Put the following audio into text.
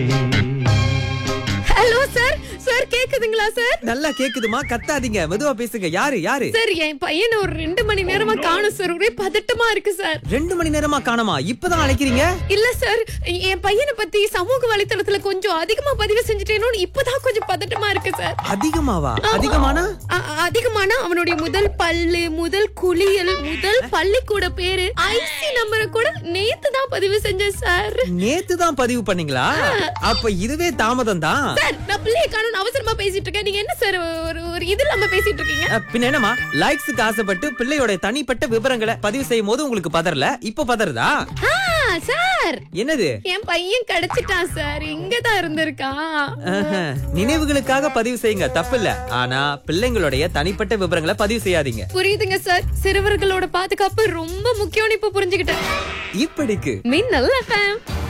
Hello sir. Sir கேக்குதுங்களா sir? நல்லா கேக்குதுமா, கத்தாதீங்க, மெதுவா பேசுங்க. யாரு யாரு? சார் என் பையனை ஒரு 2 மணி நேரமா காணோம் சார். ஒரே பதட்டமா இருக்கு சார். 2 மணி நேரமா காணோமா? இப்பதான் அழைக்கிறீங்க? இல்ல சார், என் பையனை பத்தி சமூக வலைத்தளத்துல கொஞ்சம் அதிகமா பதிவு செஞ்சுட்டேனோன்னு இப்பதான் கொஞ்சம் பதட்டமா இருக்கு சார். அதிகமாவா? அதிகமானா? அதிகமானா அவனுடைய முதல் பல்லு, முதல் குளியல், முதல் பள்ளிக்கூட பேரு, ஐசி நம்பரை கூட நேத்து தான் பதிவு செஞ்சேன் சார். நேத்து தான் பதிவு பண்ணீங்களா? அப்ப இதுவே தாமதம் தான். சார் நான் பிள்ளைய காணோம் அவசரமா பேசிட்டு இருக்கேன். நீங்க என்ன சார் ஒரு இது இல்லாம பேசிட்டு இருக்கீங்க? பின்ன என்னமா, லைக்ஸுக்கு ஆசைப்பட்டு பிள்ளையோட தனிப்பட்ட விவரங்களை பதிவு செய்யும் போது உங்களுக்கு பதறல, இப்ப பதறதா? சார் என்னது? என் பையன் கிடைச்சிட்டான் சார். இங்கதான் இருந்திருக்கான். நினைவுகளுக்காக பதிவு செய்யுங்க, தப்பில்ல. ஆனா பிள்ளைங்களுடைய தனிப்பட்ட விவரங்களை பதிவு செய்யாதீங்க. புரியுதுங்க சார். சிறுவர்களோட பாதுகாப்பு ரொம்ப முக்கியம்னு இப்ப புரிஞ்சுக்கிட்டேன். இப்படிக்கு மின்னல் FM.